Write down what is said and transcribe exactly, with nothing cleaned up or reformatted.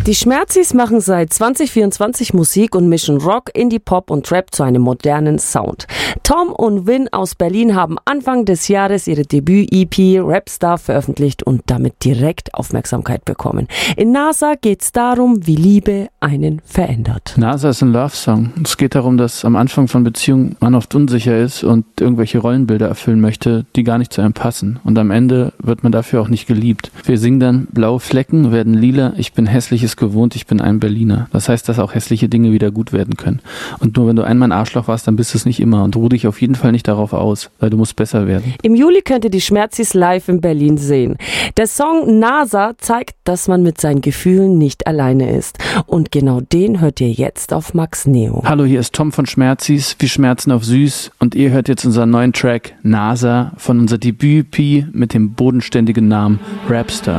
Die Schmerzis machen seit zwanzig vierundzwanzig Musik und mischen Rock, Indie, Pop und Rap zu einem modernen Sound. Tom und Vin aus Berlin haben Anfang des Jahres ihre Debüt-E P Rapstar veröffentlicht und damit direkt Aufmerksamkeit bekommen. In NASA geht's darum, wie Liebe einen verändert. NASA ist ein Love-Song. Es geht darum, dass am Anfang von Beziehungen man oft unsicher ist und irgendwelche Rollenbilder erfüllen möchte, die gar nicht zu einem passen. Und am Ende wird man dafür auch nicht geliebt. Wir singen dann, blaue Flecken werden lila, ich bin hässliches gewohnt, ich bin ein Berliner. Das heißt, dass auch hässliche Dinge wieder gut werden können. Und nur wenn du einmal ein Arschloch warst, dann bist du es nicht immer. Und ruh dich auf jeden Fall nicht darauf aus, weil du musst besser werden. Im Juli könnt ihr die Schmerzis live in Berlin sehen. Der Song NASA zeigt, dass man mit seinen Gefühlen nicht alleine ist. Und genau den hört ihr jetzt auf Max Neo. Hallo, hier ist Tom von Schmerzis, wir schmerzen auf süß. Und ihr hört jetzt unseren neuen Track NASA von unserer Debüt-E P mit dem bodenständigen Namen Rapstar.